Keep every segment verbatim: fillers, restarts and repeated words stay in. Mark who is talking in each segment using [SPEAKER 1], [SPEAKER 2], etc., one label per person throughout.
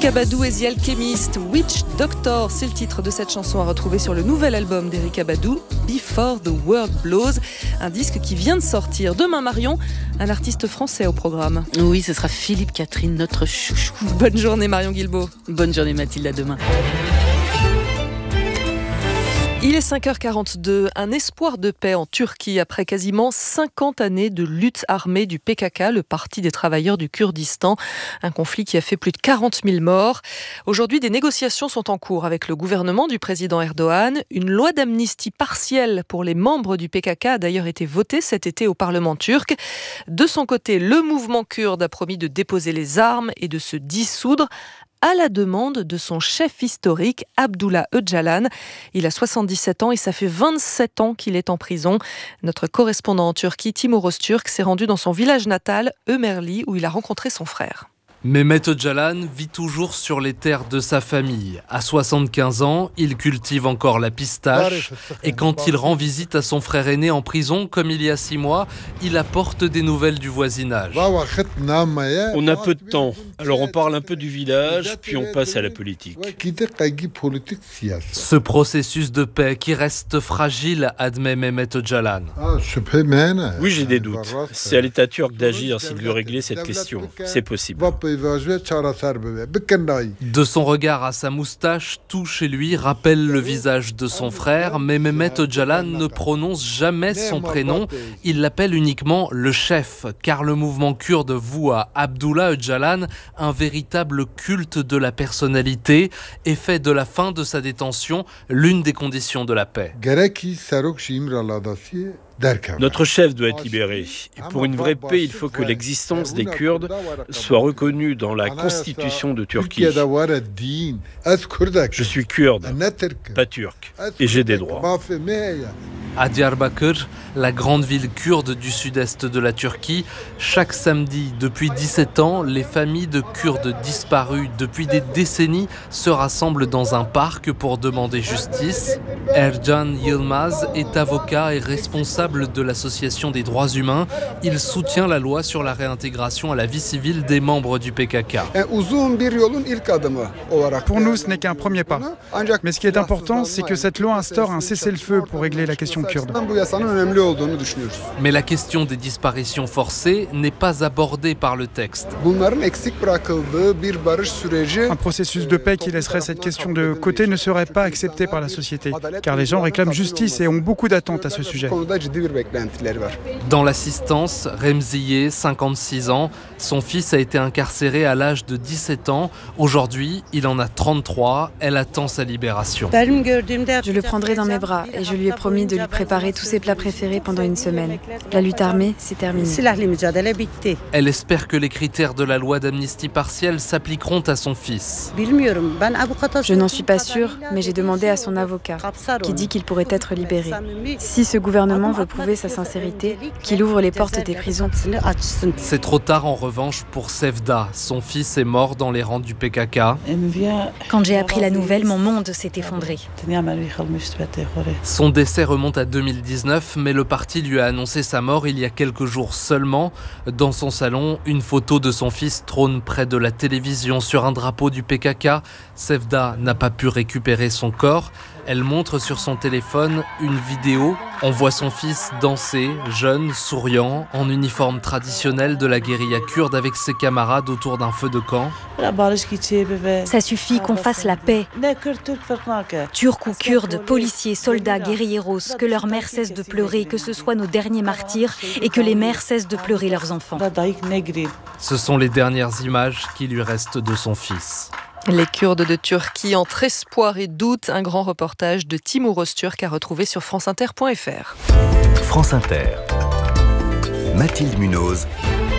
[SPEAKER 1] Erykah Badu et The Alchemist, Witch Doctor, c'est le titre de cette chanson à retrouver sur le nouvel album d'Erykah Badu, Before the World Blows, un disque qui vient de sortir. Demain, Marion, un artiste français au programme.
[SPEAKER 2] Oui, ce sera Philippe Catherine, notre chouchou.
[SPEAKER 1] Bonne journée Marion Guilbault.
[SPEAKER 2] Bonne journée Mathilde, à demain.
[SPEAKER 1] Il est cinq heures quarante-deux, un espoir de paix en Turquie après quasiment cinquante années de lutte armée du P K K, le Parti des travailleurs du Kurdistan, un conflit qui a fait plus de quarante mille morts. Aujourd'hui, des négociations sont en cours avec le gouvernement du président Erdogan. Une loi d'amnistie partielle pour les membres du P K K a d'ailleurs été votée cet été au Parlement turc. De son côté, le mouvement kurde a promis de déposer les armes et de se dissoudre à la demande de son chef historique, Abdullah Öcalan. Il a soixante-dix-sept ans et ça fait vingt-sept ans qu'il est en prison. Notre correspondant en Turquie, Timur Öztürk, s'est rendu dans son village natal, Ömerli, où il a rencontré son frère.
[SPEAKER 3] Mehmet Öcalan vit toujours sur les terres de sa famille. À soixante-quinze ans, il cultive encore la pistache. Et quand il rend visite à son frère aîné en prison, comme il y a six mois, il apporte des nouvelles du voisinage.
[SPEAKER 4] On a peu de temps, alors on parle un peu du village, puis on passe à la politique.
[SPEAKER 3] Ce processus de paix qui reste fragile, admet Mehmet Öcalan.
[SPEAKER 4] Oui, j'ai des doutes. C'est à l'État turc d'agir s'il veut régler cette question. C'est possible.
[SPEAKER 3] De son regard à sa moustache, tout chez lui rappelle le visage de son frère, mais Mehmet Öcalan ne prononce jamais son prénom. Il l'appelle uniquement le chef, car le mouvement kurde voue à Abdullah Öcalan un véritable culte de la personnalité et fait de la fin de sa détention l'une des conditions de la paix.
[SPEAKER 4] Notre chef doit être libéré. Et pour une vraie paix, il faut que l'existence des Kurdes soit reconnue dans la constitution de Turquie. Je suis kurde, pas turc, et j'ai des droits.
[SPEAKER 3] À Diyarbakır, la grande ville kurde du sud-est de la Turquie, chaque samedi, depuis dix-sept ans, les familles de Kurdes disparus depuis des décennies se rassemblent dans un parc pour demander justice. Ercan Yılmaz est avocat et responsable de l'association des droits humains. Il soutient la loi sur la réintégration à la vie civile des membres du P K K.
[SPEAKER 5] Pour nous, ce n'est qu'un premier pas. Mais ce qui est important, c'est que cette loi instaure un cessez-le-feu pour régler la question kurde.
[SPEAKER 3] Mais la question des disparitions forcées n'est pas abordée par le texte.
[SPEAKER 5] Un processus de paix qui laisserait cette question de côté ne serait pas accepté par la société, car les gens réclament justice et ont beaucoup d'attentes à ce sujet.
[SPEAKER 3] Dans l'assistance, Remziye, cinquante-six ans, son fils a été incarcéré à l'âge de dix-sept ans. Aujourd'hui, il en a trente-trois. Elle attend sa libération.
[SPEAKER 6] Je le prendrai dans mes bras et je lui ai promis de lui préparer tous ses plats préférés pendant une semaine. La lutte armée, c'est terminé.
[SPEAKER 3] Elle espère que les critères de la loi d'amnistie partielle s'appliqueront à son fils.
[SPEAKER 6] Je n'en suis pas sûre, mais j'ai demandé à son avocat, qui dit qu'il pourrait être libéré. Si ce gouvernement veut prouver sa sincérité, qu'il ouvre les portes des prisons.
[SPEAKER 3] C'est trop tard en revanche pour Sevda. Son fils est mort dans les rangs du P K K.
[SPEAKER 7] Quand j'ai appris la nouvelle, mon monde s'est effondré.
[SPEAKER 3] Son décès remonte à deux mille dix-neuf, mais le parti lui a annoncé sa mort il y a quelques jours seulement. Dans son salon, une photo de son fils trône près de la télévision sur un drapeau du P K K. Sevda n'a pas pu récupérer son corps. Elle montre sur son téléphone une vidéo. On voit son fils danser, jeune, souriant, en uniforme traditionnel de la guérilla kurde avec ses camarades autour d'un feu de camp.
[SPEAKER 7] Ça suffit qu'on fasse la paix. Turcs ou Kurdes, policiers, soldats, guérilleros, que leurs mères cessent de pleurer, que ce soient nos derniers martyrs et que les mères cessent de pleurer leurs enfants.
[SPEAKER 3] Ce sont les dernières images qui lui restent de son fils.
[SPEAKER 1] Les Kurdes de Turquie entre espoir et doute, un grand reportage de Timur Öztürk à retrouver sur franceinter point f r.
[SPEAKER 8] France Inter, Mathilde Munoz,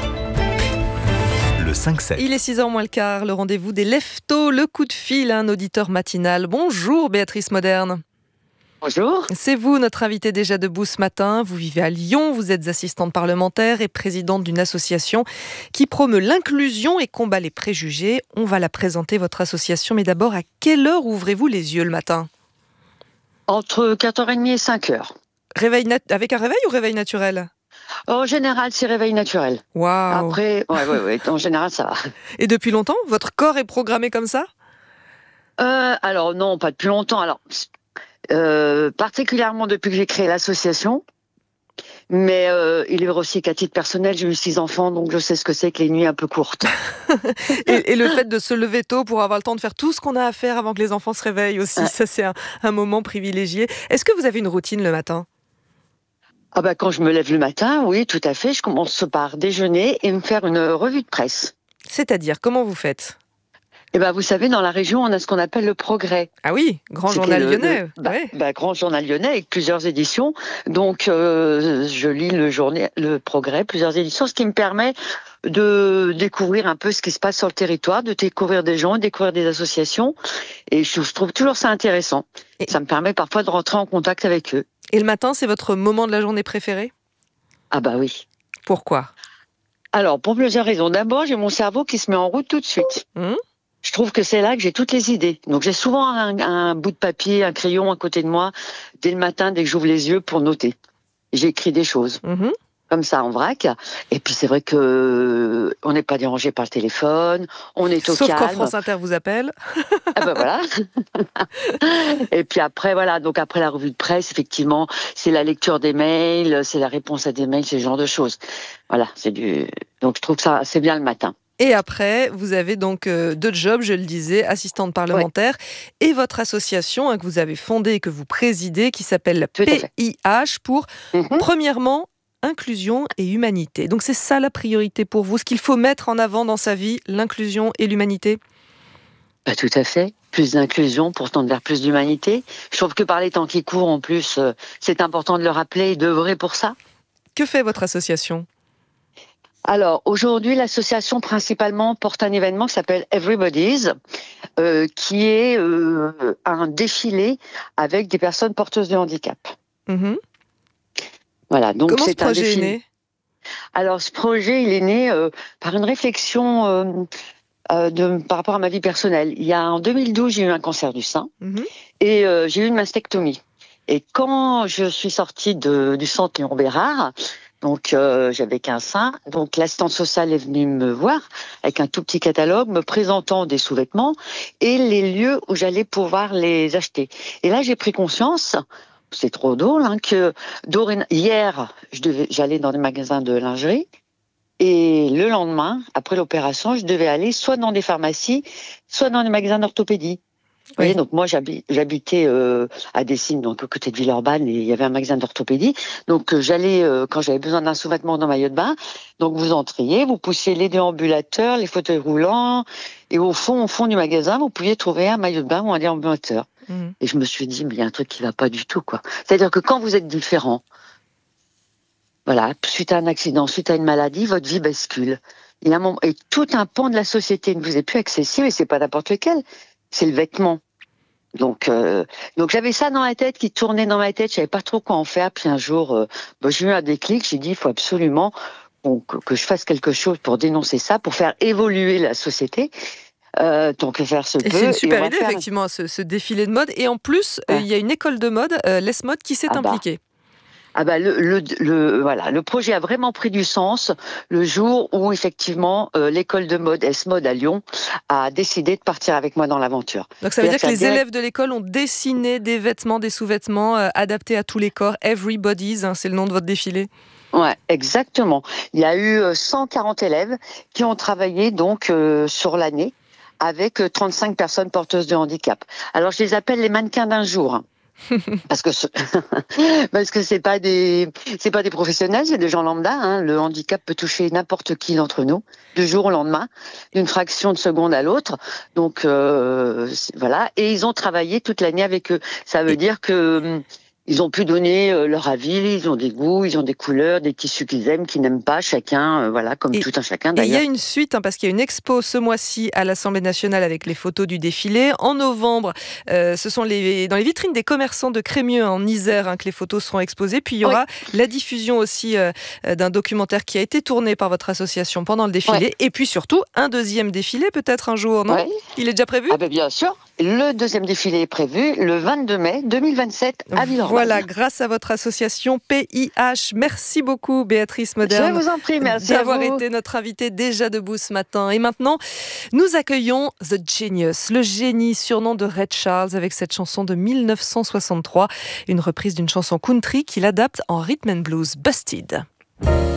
[SPEAKER 8] le cinq sept.
[SPEAKER 1] Il est six heures moins le quart, le rendez-vous des Leftos, le coup de fil à un auditeur matinal. Bonjour Béatrice Moderne.
[SPEAKER 9] Bonjour.
[SPEAKER 1] C'est vous notre invitée déjà debout ce matin. Vous vivez à Lyon, vous êtes assistante parlementaire et présidente d'une association qui promeut l'inclusion et combat les préjugés. On va la présenter, votre association, mais d'abord, à quelle heure ouvrez-vous les yeux le matin ?
[SPEAKER 9] Entre quatre heures trente et cinq heures.
[SPEAKER 1] Réveil nat- avec un réveil ou réveil naturel ?
[SPEAKER 9] En général, c'est réveil naturel.
[SPEAKER 1] Waouh.
[SPEAKER 9] Après, ouais, ouais, ouais, en général, ça va.
[SPEAKER 1] Et depuis longtemps, votre corps est programmé comme ça ?
[SPEAKER 9] euh, Alors non, pas depuis longtemps. Alors, euh, particulièrement depuis que j'ai créé l'association. Mais euh, il est vrai aussi qu'à titre personnel, j'ai eu six enfants, donc je sais ce que c'est que les nuits un peu courtes.
[SPEAKER 1] et, et le fait de se lever tôt pour avoir le temps de faire tout ce qu'on a à faire avant que les enfants se réveillent aussi, ouais. Ça c'est un, un moment privilégié. Est-ce que vous avez une routine le matin ?
[SPEAKER 9] Ah bah quand je me lève le matin, oui, tout à fait. Je commence par déjeuner et me faire une revue de presse.
[SPEAKER 1] C'est-à-dire, comment vous faites ?
[SPEAKER 9] Eh ben, vous savez, dans la région, on a ce qu'on appelle le Progrès.
[SPEAKER 1] Ah oui, grand journal le, lyonnais.
[SPEAKER 9] Le, bah,
[SPEAKER 1] ouais.
[SPEAKER 9] bah, grand journal lyonnais avec plusieurs éditions. Donc, euh, je lis le, journal, le Progrès, plusieurs éditions, ce qui me permet de découvrir un peu ce qui se passe sur le territoire, de découvrir des gens, de découvrir des associations. Et je, je trouve toujours ça intéressant. Et ça me permet parfois de rentrer en contact avec eux.
[SPEAKER 1] Et le matin, c'est votre moment de la journée préféré ?
[SPEAKER 9] Ah bah oui.
[SPEAKER 1] Pourquoi ?
[SPEAKER 9] Alors, pour plusieurs raisons. D'abord, j'ai mon cerveau qui se met en route tout de suite. Mmh. Je trouve que c'est là que j'ai toutes les idées. Donc j'ai souvent un, un bout de papier, un crayon à côté de moi, dès le matin, dès que j'ouvre les yeux, pour noter. J'écris des choses, mmh. comme ça, en vrac. Et puis c'est vrai que on n'est pas dérangé par le téléphone, on est au
[SPEAKER 1] Sauf
[SPEAKER 9] calme.
[SPEAKER 1] Sauf quand France Inter vous appelle.
[SPEAKER 9] Ah ben voilà. Et puis après, voilà, donc après la revue de presse, effectivement, c'est la lecture des mails, c'est la réponse à des mails, c'est ce genre de choses. Voilà, c'est du. Donc je trouve que ça, c'est bien le matin.
[SPEAKER 1] Et après, vous avez donc euh, deux jobs, je le disais, assistante parlementaire, ouais. Et votre association hein, que vous avez fondée et que vous présidez, qui s'appelle P I H pour, mm-hmm. premièrement, inclusion et humanité. Donc c'est ça la priorité pour vous, ce qu'il faut mettre en avant dans sa vie, l'inclusion et l'humanité ?
[SPEAKER 9] Bah, tout à fait. Plus d'inclusion pour tendre vers plus d'humanité. Je trouve que par les temps qui courent, en plus, euh, c'est important de le rappeler et d'œuvrer pour ça.
[SPEAKER 1] Que fait votre association ?
[SPEAKER 9] Alors, aujourd'hui, l'association principalement porte un événement qui s'appelle Everybody's, euh, qui est euh, un défilé avec des personnes porteuses de handicap.
[SPEAKER 1] Mmh.
[SPEAKER 9] Voilà, donc
[SPEAKER 1] Comment
[SPEAKER 9] c'est
[SPEAKER 1] ce projet
[SPEAKER 9] un défilé.
[SPEAKER 1] est né ?
[SPEAKER 9] Alors, ce projet, il est né euh, par une réflexion euh, euh, de, par rapport à ma vie personnelle. Il y a, en deux mille douze, j'ai eu un cancer du sein mmh. et euh, j'ai eu une mastectomie. Et quand je suis sortie de, du centre Léon Bérard, donc euh, j'avais qu'un sein, donc l'assistante sociale est venue me voir avec un tout petit catalogue me présentant des sous-vêtements et les lieux où j'allais pouvoir les acheter. Et là j'ai pris conscience, c'est trop drôle, hein, que dorénavant, hier je devais, j'allais dans des magasins de lingerie et le lendemain, après l'opération, je devais aller soit dans des pharmacies, soit dans des magasins d'orthopédie. Vous voyez, donc moi j'habitais euh, à Dessines, donc à côté de Villeurbanne, et il y avait un magasin d'orthopédie. Donc euh, j'allais euh, quand j'avais besoin d'un sous-vêtement dans maillot de bain. Donc vous entriez, vous poussiez les déambulateurs, les fauteuils roulants, et au fond, au fond du magasin, vous pouviez trouver un maillot de bain ou un déambulateur. Mmh. Et je me suis dit, mais il y a un truc qui va pas du tout, quoi. C'est-à-dire que quand vous êtes différent, voilà, suite à un accident, suite à une maladie, votre vie bascule. Et, un moment, et tout un pan de la société ne vous est plus accessible, et c'est pas n'importe lequel. C'est le vêtement. Donc, euh, donc j'avais ça dans la tête, qui tournait dans ma tête, je savais pas trop quoi en faire. Puis un jour, euh, bah, j'ai eu un déclic, j'ai dit, il faut absolument bon, que, que je fasse quelque chose pour dénoncer ça, pour faire évoluer la société. Euh, donc faire ce
[SPEAKER 1] et
[SPEAKER 9] peu.
[SPEAKER 1] C'est une super idée,
[SPEAKER 9] faire...
[SPEAKER 1] effectivement, ce, ce défilé de mode. Et en plus, il ouais. euh, y a une école de mode, euh, Les Mode, qui s'est
[SPEAKER 9] ah bah.
[SPEAKER 1] impliquée.
[SPEAKER 9] Ah bah le, le, le, voilà, le projet a vraiment pris du sens le jour où effectivement euh, l'école de mode S-Mode à Lyon a décidé de partir avec moi dans l'aventure.
[SPEAKER 1] Donc ça veut dire que, que les direct...
[SPEAKER 9] direct...
[SPEAKER 1] élèves de l'école ont dessiné des vêtements, des sous-vêtements euh, adaptés à tous les corps. Everybody's, hein, c'est le nom de votre défilé.
[SPEAKER 9] Ouais, exactement. Il y a eu cent quarante élèves qui ont travaillé donc euh, sur l'année avec trente-cinq personnes porteuses de handicap. Alors je les appelle les mannequins d'un jour. parce que ce... parce que c'est pas des c'est pas des professionnels, c'est des gens lambda. Hein. Le handicap peut toucher n'importe qui d'entre nous, du jour au lendemain, d'une fraction de seconde à l'autre. Donc euh, voilà, et ils ont travaillé toute l'année avec eux. Ça veut dire que ils ont pu donner leur avis, ils ont des goûts, ils ont des couleurs, des tissus qu'ils aiment, qu'ils n'aiment pas, chacun, euh, voilà, comme et, tout un chacun d'ailleurs.
[SPEAKER 1] Et il y a une suite, hein, parce qu'il y a une expo ce mois-ci à l'Assemblée nationale avec les photos du défilé. En novembre, euh, ce sont les, dans les vitrines des commerçants de Crémieux en Isère hein, que les photos seront exposées. Puis il y aura oui. la diffusion aussi euh, d'un documentaire qui a été tourné par votre association pendant le défilé. Ouais. Et puis surtout, un deuxième défilé peut-être un jour, non ouais. Il est déjà prévu ?
[SPEAKER 9] Ah ben bien sûr. Le deuxième défilé est prévu le vingt-deux mai deux mille vingt-sept à Villeurbanne.
[SPEAKER 1] Voilà, grâce à votre association P I H. Merci beaucoup Béatrice Moderne.
[SPEAKER 9] Je vous en prie, merci
[SPEAKER 1] d'avoir
[SPEAKER 9] à vous.
[SPEAKER 1] été notre invitée déjà debout ce matin. Et maintenant, nous accueillons The Genius, le génie, surnom de Ray Charles, avec cette chanson de mille neuf cent soixante-trois, une reprise d'une chanson country qu'il adapte en rhythm and blues, Busted.